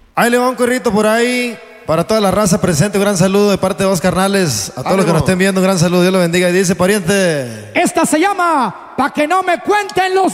Ahí le va un corrito por ahí para toda la raza presente. Un gran saludo de parte de dos carnales. A todos los que nos estén viendo, un gran saludo. Dios lo bendiga. Y dice, pariente. Esta se llama Pa' que no me cuenten los